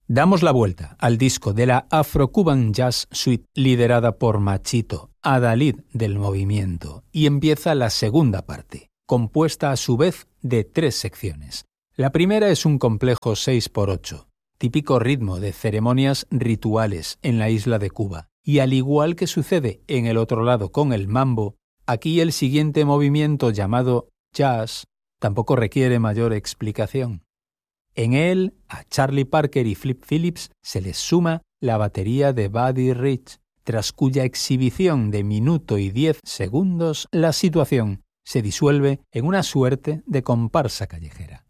Damos la vuelta al disco de la Afro-Cuban Jazz Suite liderada por Machito, adalid del movimiento, y empieza la segunda parte, compuesta a su vez de 3 secciones. La primera es un complejo 6x8, típico ritmo de ceremonias rituales en la isla de Cuba, y al igual que sucede en el otro lado con el mambo, aquí el siguiente movimiento llamado jazz tampoco requiere mayor explicación. En él, a Charlie Parker y Flip Phillips se les suma la batería de Buddy Rich, tras cuya exhibición de 1 minuto y 10 segundos la situación se disuelve en una suerte de comparsa callejera.